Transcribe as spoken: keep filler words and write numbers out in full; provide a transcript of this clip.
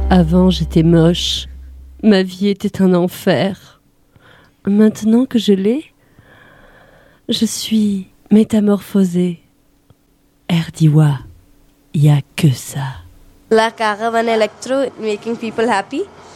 Avant, j'étais moche. Ma vie était un enfer. Maintenant que je l'ai, je suis métamorphosée. Erdiwa, y a que ça. La Caravan Electro, making people happy.